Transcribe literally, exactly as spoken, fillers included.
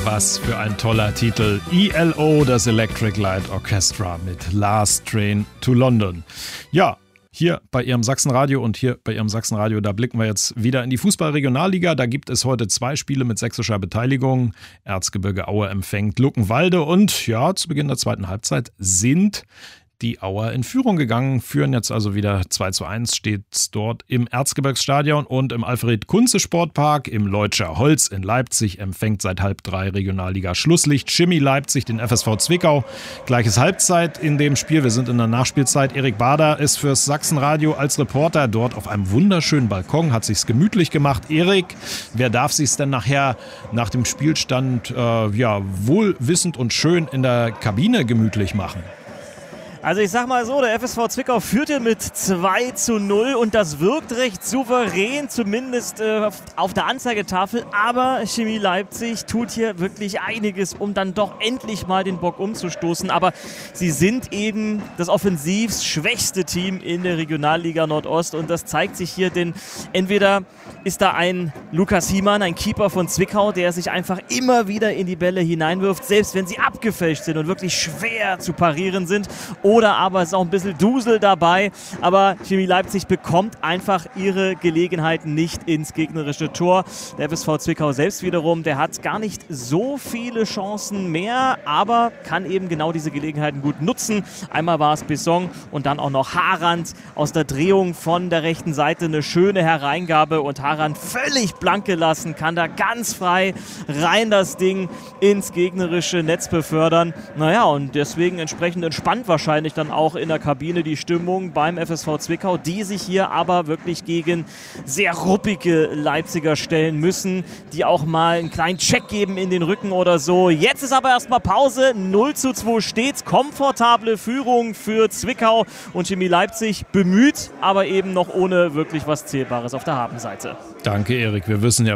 Was für ein toller Titel. E L O, das Electric Light Orchestra mit Last Train to London. Ja, hier bei Ihrem Sachsenradio und hier bei Ihrem Sachsenradio, da blicken wir jetzt wieder in die Fußball-Regionalliga. Da gibt es heute zwei Spiele mit sächsischer Beteiligung. Erzgebirge Aue empfängt Luckenwalde und ja, zu Beginn der zweiten Halbzeit sind die Auer in Führung gegangen, führen jetzt also wieder zwei zu eins, steht dort im Erzgebirgsstadion und im Alfred-Kunze-Sportpark im Leutscher Holz in Leipzig empfängt seit halb drei Regionalliga Schlusslicht Chemie Leipzig den F S V Zwickau. Gleiches Halbzeit in dem Spiel, wir sind in der Nachspielzeit. Erik Bader ist fürs Sachsenradio als Reporter dort auf einem wunderschönen Balkon, hat sich's gemütlich gemacht. Erik, wer darf sich's denn nachher nach dem Spielstand äh, ja, wohlwissend und schön in der Kabine gemütlich machen? Also ich sag mal so, der F S V Zwickau führte mit zwei zu null und das wirkt recht souverän, zumindest äh, auf der Anzeigetafel. Aber Chemie Leipzig tut hier wirklich einiges, um dann doch endlich mal den Bock umzustoßen. Aber sie sind eben das offensiv schwächste Team in der Regionalliga Nordost und das zeigt sich hier, denn entweder ist da ein Lukas Hiemann, ein Keeper von Zwickau, der sich einfach immer wieder in die Bälle hineinwirft, selbst wenn sie abgefälscht sind und wirklich schwer zu parieren sind. Oder aber es ist auch ein bisschen Dusel dabei. Aber Chemie Leipzig bekommt einfach ihre Gelegenheiten nicht ins gegnerische Tor. Der F S V Zwickau selbst wiederum, der hat gar nicht so viele Chancen mehr, aber kann eben genau diese Gelegenheiten gut nutzen. Einmal war es Besson und dann auch noch Harand aus der Drehung von der rechten Seite. Eine schöne Hereingabe und Harand völlig blank gelassen, kann da ganz frei rein das Ding ins gegnerische Netz befördern. Naja, und deswegen entsprechend entspannt wahrscheinlich dann auch in der Kabine die Stimmung beim F S V Zwickau, die sich hier aber wirklich gegen sehr ruppige Leipziger stellen müssen, die auch mal einen kleinen Check geben in den Rücken oder so. Jetzt ist aber erstmal Pause, null zu zwei steht's, komfortable Führung für Zwickau und Chemie Leipzig bemüht, aber eben noch ohne wirklich was Zählbares auf der Habenseite. Danke, Erik. Wir wissen ja